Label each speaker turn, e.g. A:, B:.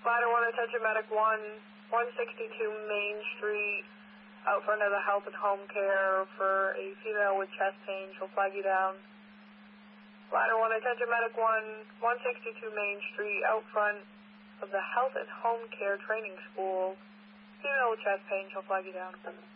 A: Ladder 1, attention medic 1, 162 Main Street, out front of the health and home care for a female with chest pain. She'll flag you down. Ladder 1, attention medic 1, 162 Main Street, out front of the health and home care training school. Female with chest pain. She'll flag you down.